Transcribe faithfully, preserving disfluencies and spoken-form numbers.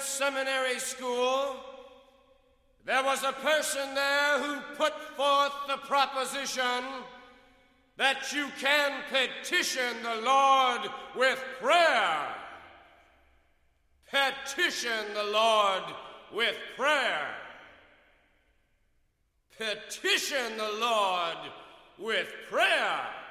Seminary School, there was a person there who put forth the proposition that you can petition the Lord with prayer. Petition the Lord with prayer. Petition the Lord with prayer.